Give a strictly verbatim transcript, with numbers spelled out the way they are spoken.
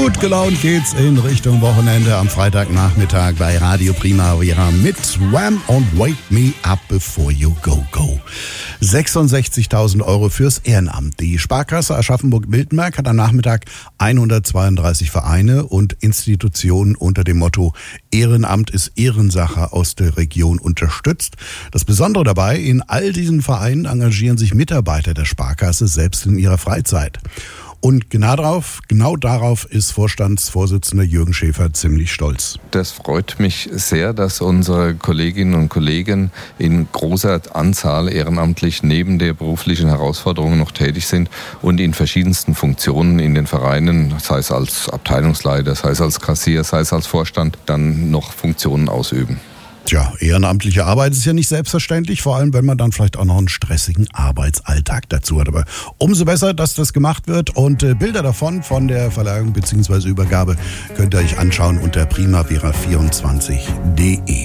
Gut gelaunt geht's in Richtung Wochenende am Freitagnachmittag bei Radio Primavera mit Wham und Wake Me Up Before You Go Go. sechsundsechzigtausend Euro fürs Ehrenamt. Die Sparkasse Aschaffenburg-Miltenberg hat am Nachmittag hundertzweiunddreißig Vereine und Institutionen unter dem Motto Ehrenamt ist Ehrensache aus der Region unterstützt. Das Besondere dabei, in all diesen Vereinen engagieren sich Mitarbeiter der Sparkasse selbst in ihrer Freizeit. Und genau darauf, genau darauf ist Vorstandsvorsitzender Jürgen Schäfer ziemlich stolz. Das freut mich sehr, dass unsere Kolleginnen und Kollegen in großer Anzahl ehrenamtlich neben der beruflichen Herausforderungen noch tätig sind und in verschiedensten Funktionen in den Vereinen, sei es als Abteilungsleiter, sei es als Kassier, sei es als Vorstand, dann noch Funktionen ausüben. Tja, ehrenamtliche Arbeit ist ja nicht selbstverständlich, vor allem wenn man dann vielleicht auch noch einen stressigen Arbeitsalltag dazu hat. Aber umso besser, dass das gemacht wird und äh, Bilder davon, von der Verleihung bzw. Übergabe, könnt ihr euch anschauen unter primavera vierundzwanzig punkt de.